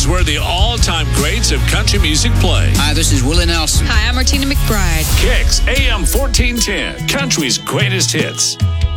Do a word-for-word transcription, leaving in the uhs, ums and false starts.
is where the all-time greats of country music play. Hi, this is Willie Nelson. Hi, I'm Martina McBride. Kicks A M fourteen ten, country's greatest hits.